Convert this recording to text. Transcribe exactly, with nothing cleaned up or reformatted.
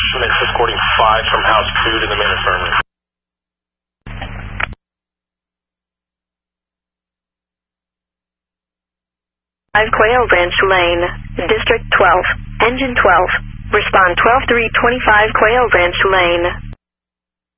Schmidt escorting five from house two to the main infirmary. five Quail Ranch Lane, District twelve, Engine twelve. Respond twelve three twenty-five Quail Ranch Lane.